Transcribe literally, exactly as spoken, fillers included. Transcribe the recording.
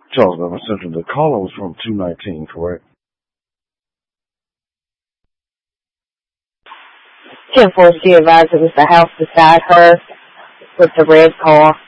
Charles Evans Central. The caller was from two nineteen, correct? ten four, she advised it was the house beside her with the red car.